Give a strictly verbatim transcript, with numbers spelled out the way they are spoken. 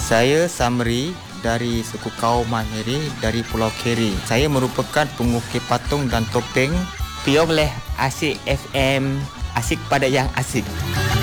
Saya Samri dari suku kaum Mahiri dari Pulau Keri. Saya merupakan pengukir patung dan topeng. Piong leh Asik F M, asik pada yang asik.